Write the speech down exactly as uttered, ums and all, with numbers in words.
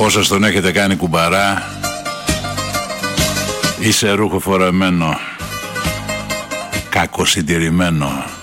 Πόσος τον έχετε κάνει κουμπαρά ή σε ρούχο φορεμένο, κακοσυντηρημένο.